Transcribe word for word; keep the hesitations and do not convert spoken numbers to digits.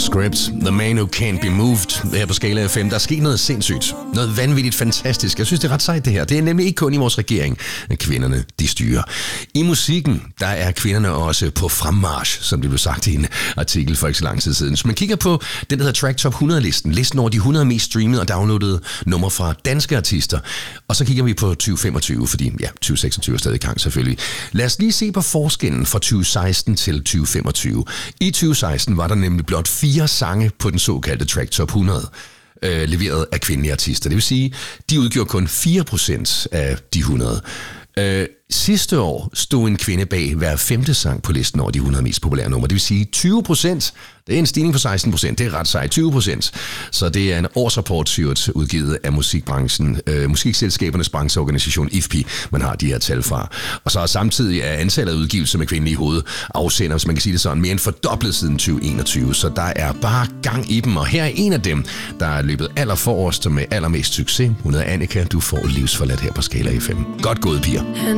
Script, The Man Who Can't Be Moved, her på Skala F M. Der er sket noget sindssygt, noget vanvittigt fantastisk. Jeg synes, det er ret sejt det her. Det er nemlig ikke kun i vores regering, at kvinderne de styrer. I musikken, der er kvinderne også på fremmarch, som det blev sagt i en artikel for ikke så lang tid siden. Så man kigger på den, der hedder Track Top hundrede-listen, listen over de hundrede mest streamede og downloadede numre fra danske artister. Og så kigger vi på tyve femogtyve, fordi ja, tyve seksogtyve er stadig i gang selvfølgelig. Lad os lige se på forskellen fra tyve seksten til tyve femogtyve. I tyve seksten var der nemlig blot fire sange på den såkaldte Track Top hundrede, øh, leveret af kvindelige artister. Det vil sige, de udgjorde kun fire procent af de hundrede. Øh, sidste år stod en kvinde bag hver femte sang på listen over de hundrede mest populære numre. Det vil sige tyve procent. Det er en stigning på seksten procent. Det er ret sejt. tyve procent. Så det er en årsrapport udgivet af musikbranchen, øh, musikselskabernes brancheorganisation I F P I. Man har de her tal fra. Og så er samtidig er antallet af udgivelser med kvindelige hovedafsender, hvis man kan sige det sådan, mere end fordoblet siden tyve enogtyve. Så der er bare gang i dem. Og her er en af dem, der er løbet allerforrest med allermest succes. Hun hedder Annika. Du får livsforladt her på Skala F M. Godt gået, piger.